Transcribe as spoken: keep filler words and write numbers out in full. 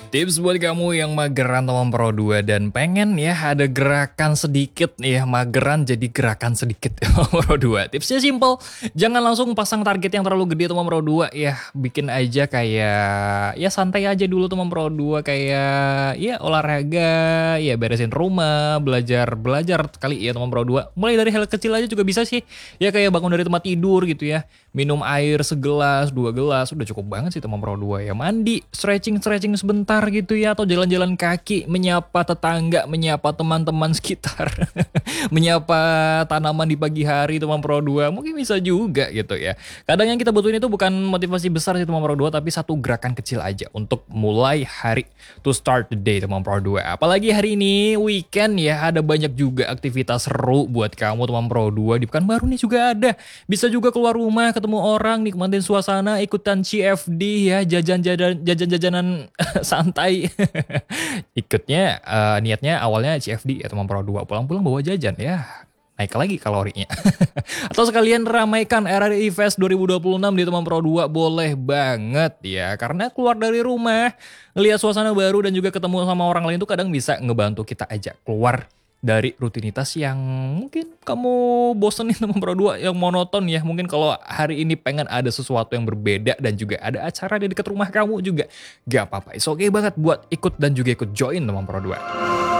Tips buat kamu yang mageran teman Pro dua dan pengen ya ada gerakan sedikit ya mageran jadi gerakan sedikit teman Pro dua. Tipsnya simple, jangan langsung pasang target yang terlalu gede teman Pro dua ya. Bikin aja kayak ya santai aja dulu teman Pro dua kayak ya olahraga, ya beresin rumah, belajar-belajar kali ya teman Pro dua. Mulai dari hal kecil aja juga bisa sih. Ya kayak bangun dari tempat tidur gitu ya. Minum air segelas, dua gelas, udah cukup banget sih teman Pro dua ya. Mandi, stretching-stretching sebentar gitu ya, atau jalan-jalan kaki, menyapa tetangga, menyapa teman-teman sekitar, menyapa tanaman di pagi hari teman Pro dua, mungkin bisa juga gitu ya. Kadang yang kita butuhin itu bukan motivasi besar sih teman Pro dua, tapi satu gerakan kecil aja untuk mulai hari, to start the day teman Pro dua. Apalagi hari ini weekend ya, ada banyak juga aktivitas seru buat kamu teman Pro dua. Di Pekanbaru nih juga ada, bisa juga keluar rumah, ketemu orang, nikmatin suasana, ikutan C F D ya, jajan-jajan jajan-jajanan santai. Ikutnya uh, niatnya awalnya C F D ya teman Pro dua, pulang-pulang bawa jajan ya. Naik lagi kalorinya. Atau sekalian ramaikan R R I Fest dua ribu dua puluh enam di teman Pro dua, boleh banget ya. Karena keluar dari rumah, ngelihat suasana baru dan juga ketemu sama orang lain tuh kadang bisa ngebantu kita aja keluar dari rutinitas yang mungkin kamu bosenin teman Pro dua, yang monoton ya. Mungkin kalau hari ini pengen ada sesuatu yang berbeda dan juga ada acara di dekat rumah kamu juga, gak apa-apa, it's okay banget buat ikut dan juga ikut join teman Pro dua.